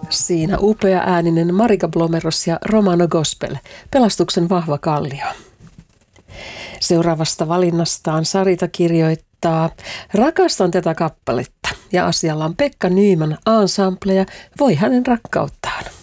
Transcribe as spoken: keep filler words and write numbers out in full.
Siinä upea ääninen Marika Blomeros ja Romano Gospel, Pelastuksen vahva kallio. Seuraavasta valinnastaan Sarita kirjoittaa: rakastan tätä kappaletta ja asialla on Pekka Nyman Ensemble ja Voi hänen rakkauttaan.